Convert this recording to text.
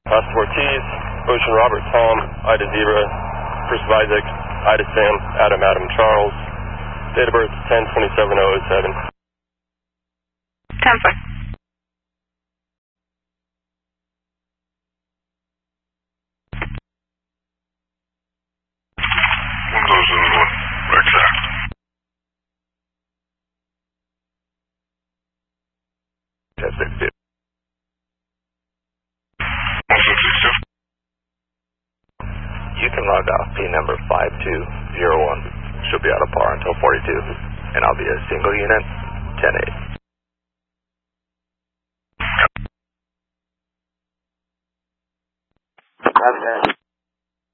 Oscar Ortiz, Ocean Robert Tom, Ida Zebra, Chris Isaac, Ida Sam, Adam Charles. Date of birth 10/27/007. 10-4. One of those is one. Exact. Test 62. 162. You can log off P number 5201. She'll be out of par until 42, and I'll be a single unit, 10-8. Okay.